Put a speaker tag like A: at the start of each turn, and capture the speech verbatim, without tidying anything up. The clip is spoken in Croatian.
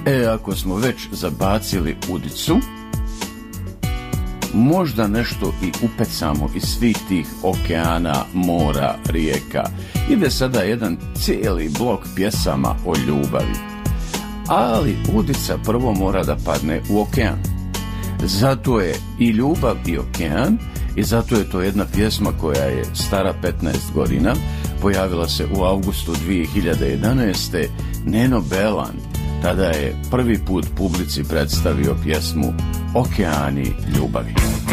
A: E, ako smo već zabacili udicu, možda nešto i upecamo iz svih tih okeana, mora, rijeka. Ide sada jedan cijeli blok pjesama o ljubavi. Ali udica prvo mora da padne u okean. Zato je i ljubav i okean, i zato je to jedna pjesma koja je stara petnaest godina, pojavila se u avgustu dvije hiljade jedanaeste. Neno Belan tada je prvi put publici predstavio pjesmu Okeani ljubavi.